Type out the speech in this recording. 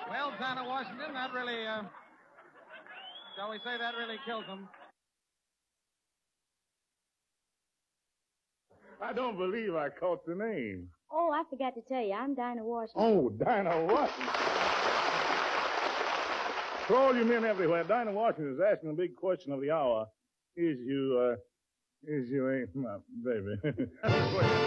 Well, Dinah Washington, that really, shall we say, that really kills him. I don't believe I caught the name. Oh, I forgot to tell you, I'm Dinah Washington. Oh, Dinah Washington. For all you men everywhere, Dinah Washington is asking the big question of the hour. Is you ain't my baby?